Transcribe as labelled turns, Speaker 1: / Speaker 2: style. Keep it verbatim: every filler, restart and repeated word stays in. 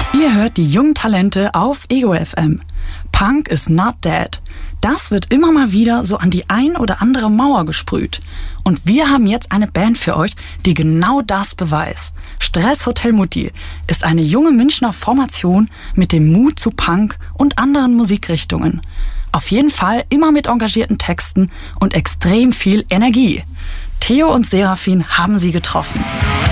Speaker 1: Ihr hört die jungen Talente auf Ego F M. Punk is not dead. Das wird immer mal wieder so an die ein oder andere Mauer gesprüht. Und wir haben jetzt eine Band für euch, die genau das beweist. Stress Hotel Mutti ist eine junge Münchner Formation mit dem Mut zu Punk und anderen Musikrichtungen. Auf jeden Fall immer mit engagierten Texten und extrem viel Energie. Theo und Serafin haben sie getroffen.